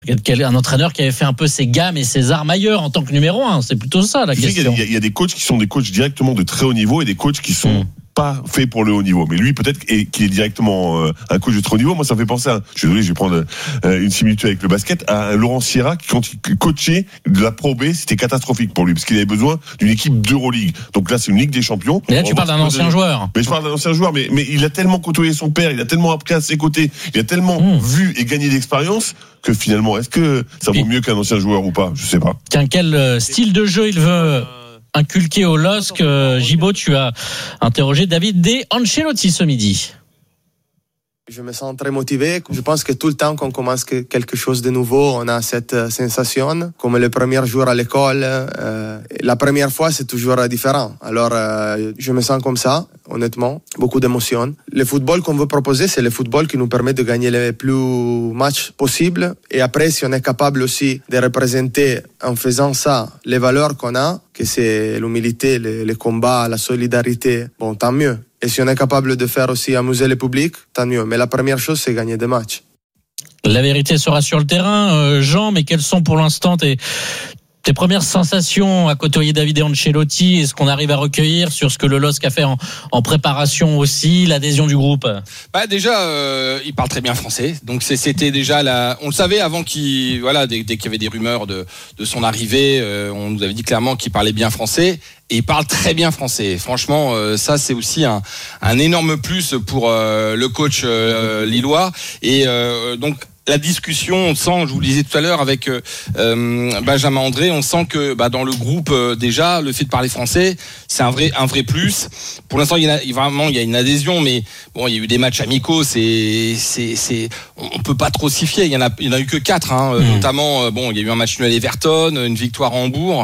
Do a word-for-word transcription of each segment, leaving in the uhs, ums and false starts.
Un entraîneur qui avait fait un peu ses gammes et ses armes ailleurs en tant que numéro un. C'est plutôt ça la question. Il y, a, il y a des coachs qui sont des coachs directement de très haut niveau et des coachs qui sont... Mmh. pas fait pour le haut niveau, mais lui peut-être et qu'il est directement euh, un coach de très haut niveau. Moi ça me fait penser à, je suis désolé, je vais prendre euh, une similitude avec le basket, à un Laurent Sierra qui quand il coachait de la Pro B, c'était catastrophique pour lui parce qu'il avait besoin d'une équipe d'Euroleague. Donc là c'est une Ligue des Champions. Mais là tu parles d'un ancien de... joueur. Mais je parle d'un ancien joueur, mais mais il a tellement côtoyé son père, il a tellement appris à ses côtés, il a tellement mmh. vu et gagné d'expérience que finalement est-ce que ça vaut mieux qu'un ancien joueur ou pas? Je sais pas. Qu'un quel style de jeu il veut inculqué au L O S C. Euh, Gibaud, tu as interrogé David De Ancelotti ce midi. Je me sens très motivé. Je pense que tout le temps qu'on commence quelque chose de nouveau, on a cette sensation. Comme le premier jour à l'école, euh, la première fois, c'est toujours différent. Alors, euh, je me sens comme ça, honnêtement. Beaucoup d'émotions. Le football qu'on veut proposer, c'est le football qui nous permet de gagner les plus matchs possibles. Et après, si on est capable aussi de représenter, en faisant ça, les valeurs qu'on a, que c'est l'humilité, le, le combat, la solidarité, bon, tant mieux. Et si on est capable de faire aussi amuser le public, tant mieux. Mais la première chose, c'est gagner des matchs. La vérité sera sur le terrain, euh, Jean, mais quelles sont pour l'instant tes, tes premières sensations à côtoyer David De Ancelotti et ce qu'on arrive à recueillir sur ce que le L O S C a fait en, en préparation aussi, l'adhésion du groupe? Bah déjà, euh, il parle très bien français, donc c'est, c'était déjà la. On le savait avant qu'il, voilà, dès, dès qu'il y avait des rumeurs de, de son arrivée, euh, on nous avait dit clairement qu'il parlait bien français. Et il parle très bien français. Franchement, euh, ça c'est aussi un, un énorme plus pour euh, le coach euh, lillois. Et euh, donc la discussion, on sent, je vous le disais tout à l'heure avec euh, Benjamin André, on sent que bah, dans le groupe euh, déjà, le fait de parler français, c'est un vrai un vrai plus. Pour l'instant, il y a vraiment il y a une adhésion, mais bon, il y a eu des matchs amicaux, c'est c'est c'est on peut pas trop s'y fier. Il y en a il y en a eu que quatre, hein, mmh. notamment euh, bon, il y a eu un match nul à Everton, une victoire à Hambourg,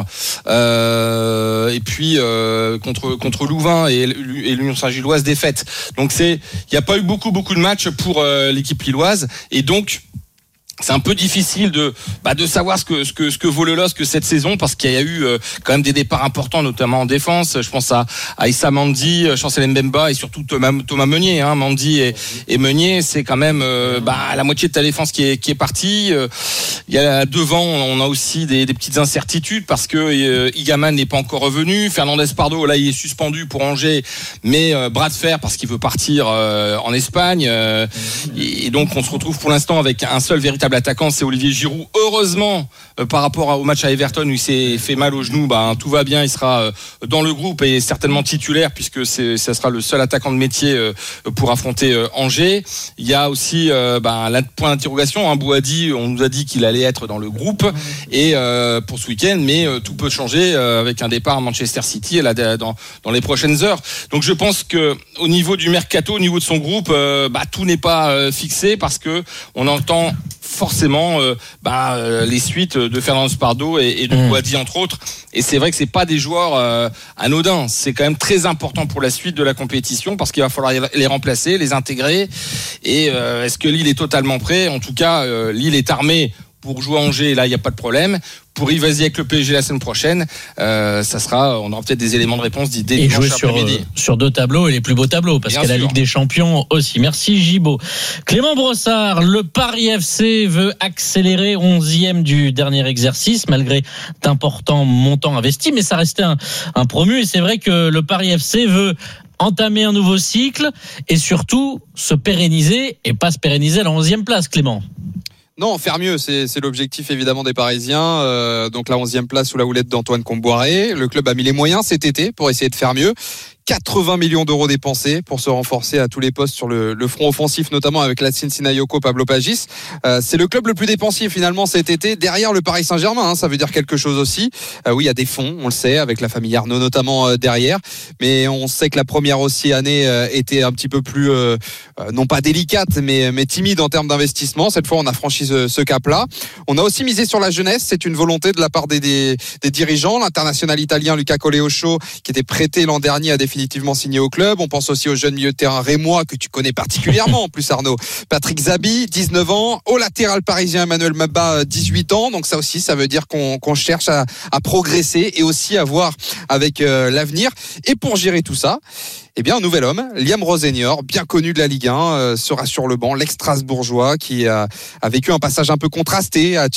euh, et puis euh, contre contre Louvain et, et l'Union Saint-Gilloise défaite. Donc c'est il y a pas eu beaucoup beaucoup de matchs pour euh, l'équipe lilloise et donc c'est un peu difficile de bah de savoir ce que ce que ce que vaut le L O S C cette saison parce qu'il y a eu euh, quand même des départs importants notamment en défense. Je pense à, à Issa Mendy, Chancel Mbemba et surtout Thomas, Thomas Meunier. Hein, Mendy et, et Meunier, c'est quand même euh, bah la moitié de ta défense qui est qui est partie. Euh, il y a devant, on a aussi des, des petites incertitudes parce que euh, Igaman n'est pas encore revenu. Fernandez Pardo là il est suspendu pour Angers, mais euh, bras de fer parce qu'il veut partir euh, en Espagne. Euh, et, et donc on se retrouve pour l'instant avec un seul véritable attaquant, c'est Olivier Giroud. Heureusement, euh, par rapport au match à Everton où il s'est fait mal au genou, bah, tout va bien, il sera euh, dans le groupe et certainement titulaire puisque c'est, ça sera le seul attaquant de métier euh, pour affronter euh, Angers. Il y a aussi euh, bah, un point d'interrogation, hein, Bouhaddi, on nous a dit qu'il allait être dans le groupe et euh, pour ce week-end, mais euh, tout peut changer euh, avec un départ à Manchester City là, dans, dans les prochaines heures. Donc je pense que au niveau du mercato, au niveau de son groupe, euh, bah, tout n'est pas euh, fixé parce que on entend forcément euh, bah, euh, les suites de Fernandez Pardo et, et de Bouhaddi mmh. entre autres, et c'est vrai que c'est pas des joueurs euh, anodins, c'est quand même très important pour la suite de la compétition parce qu'il va falloir les remplacer, les intégrer et euh, est-ce que Lille est totalement prêt? En tout cas euh, Lille est armé pour jouer à Angers, là il n'y a pas de problème. Pour rivaliser avec le P S G la semaine prochaine, euh, ça sera, on aura peut-être des éléments de réponse dès dimanche après-midi. Et jouer sur, euh, sur deux tableaux et les plus beaux tableaux, parce qu'il y a la Ligue des Champions aussi. Merci Gibaud. Clément Brossard, le Paris F C veut accélérer, onzième du dernier exercice, malgré d'importants montants investis, mais ça restait un, un promu, et c'est vrai que le Paris F C veut entamer un nouveau cycle, et surtout se pérenniser, et pas se pérenniser à la onzième place, Clément. Non, faire mieux, c'est, c'est l'objectif évidemment des Parisiens. Euh, donc la onzième place sous la houlette d'Antoine Comboiré. Le club a mis les moyens cet été pour essayer de faire mieux. quatre-vingts millions d'euros dépensés pour se renforcer à tous les postes sur le, le front offensif, notamment avec la Sinayoko Pablo Pagis. Euh, c'est le club le plus dépensier finalement cet été, derrière le Paris Saint-Germain. Hein, ça veut dire quelque chose aussi. Euh, oui, il y a des fonds, on le sait, avec la famille Arnaud notamment euh, derrière. Mais on sait que la première aussi année euh, était un petit peu plus, euh, euh, non pas délicate, mais, mais timide en termes d'investissement. Cette fois, on a franchi ce, ce cap-là. On a aussi misé sur la jeunesse. C'est une volonté de la part des, des, des dirigeants. L'international italien Luca Coleocho, qui était prêté l'an dernier à définir définitivement signé au club. On pense aussi au jeune milieu de terrain rémois que tu connais particulièrement en plus, Arnaud. Patrick Zabi, dix-neuf ans. Au latéral parisien, Emmanuel Maba, dix-huit ans. Donc ça aussi, ça veut dire qu'on, qu'on cherche à, à progresser et aussi à voir avec euh, l'avenir. Et pour gérer tout ça, eh bien, un nouvel homme, Liam Rosenior, bien connu de la Ligue un, euh, sera sur le banc, l'ex-Strasbourgeois qui a, a vécu un passage un peu contrasté à